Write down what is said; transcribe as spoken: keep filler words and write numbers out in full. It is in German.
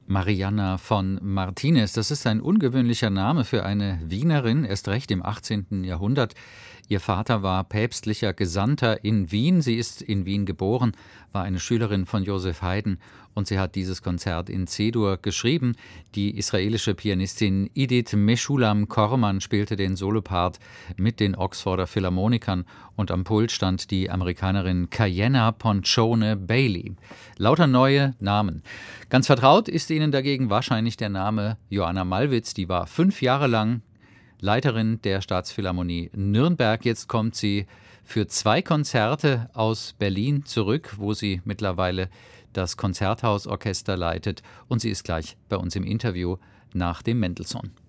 Marianna von Martinez, das ist ein ungewöhnlicher Name für eine Wienerin, erst recht im achtzehnten Jahrhundert. Ihr Vater war päpstlicher Gesandter in Wien. Sie ist in Wien geboren, war eine Schülerin von Joseph Haydn und sie hat dieses Konzert in C-Dur geschrieben. Die israelische Pianistin Idit Meshulam Korman spielte den Solopart mit den Oxforder Philharmonikern und am Pult stand die Amerikanerin Kayenna Ponchone Bailey. Lauter neue Namen. Ganz vertraut ist Ihnen dagegen wahrscheinlich der Name Joanna Malwitz. Die war fünf Jahre lang Leiterin der Staatsphilharmonie Nürnberg. Jetzt kommt sie für zwei Konzerte aus Berlin zurück, wo sie mittlerweile das Konzerthausorchester leitet. Und sie ist gleich bei uns im Interview nach dem Mendelssohn.